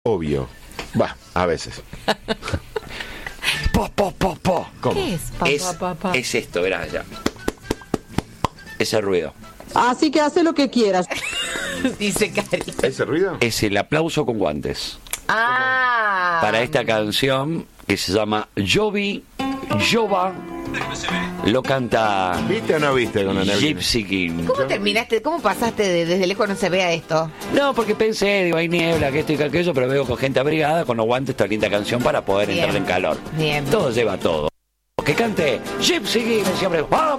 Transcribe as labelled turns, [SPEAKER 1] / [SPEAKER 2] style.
[SPEAKER 1] obvio. Va, a veces. Po. ¿Cómo?
[SPEAKER 2] ¿Qué es?
[SPEAKER 3] Es esto, verá ya. Ese ruido.
[SPEAKER 4] Así que hace lo que quieras.
[SPEAKER 2] Dice Cari.
[SPEAKER 1] ¿Ese ruido?
[SPEAKER 3] Es el aplauso con guantes.
[SPEAKER 2] Ah.
[SPEAKER 3] Para esta canción que se llama Jova. Lo canta
[SPEAKER 1] ¿Viste o no viste con la neblina?
[SPEAKER 3] Gypsy King.
[SPEAKER 2] ¿Cómo terminaste? ¿Cómo pasaste de desde lejos no se vea esto?
[SPEAKER 3] No, porque pensé, digo, hay niebla, que esto y que aquello, pero veo con gente abrigada, con los guantes, esta linda canción para poder
[SPEAKER 2] Bien.
[SPEAKER 3] entrar en calor.
[SPEAKER 2] Bien.
[SPEAKER 3] Todo lleva todo. Que cante Gypsy King, siempre, ¡vamos!